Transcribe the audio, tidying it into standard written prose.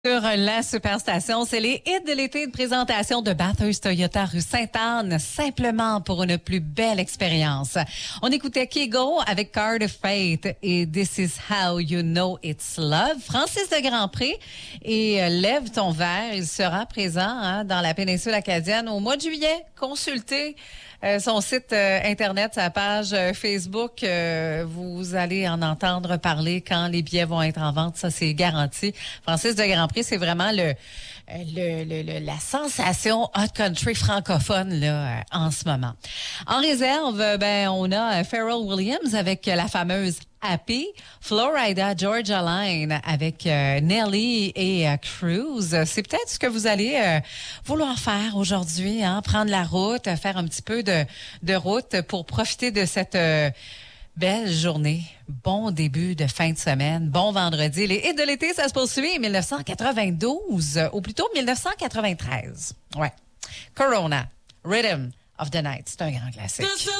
Sur la Superstation, c'est les hits de l'été de présentation de Bathurst Toyota rue Sainte-Anne, simplement pour une plus belle expérience. On écoutait Kygo avec Card of Fate et This is how you know it's love. Francis de Grandpré et Lève ton verre, il sera présent dans la péninsule acadienne au mois de juillet. Consultez son site Internet, sa page Facebook. Vous allez en entendre parler quand les billets vont être en vente. Ça, c'est garanti. Francis de Grandpré, c'est vraiment la sensation hot country francophone là en ce moment. En réserve, on a Pharrell Williams avec la fameuse Happy, Florida Georgia Line avec Nelly et Cruz. C'est peut-être ce que vous allez vouloir faire aujourd'hui, prendre la route, faire un petit peu de route pour profiter de cette belle journée. Bon début de fin de semaine. Bon vendredi. Les hits de l'été, ça se poursuit en 1992, ou plutôt 1993. Ouais. Corona, Rhythm of the Night. C'est un grand classique.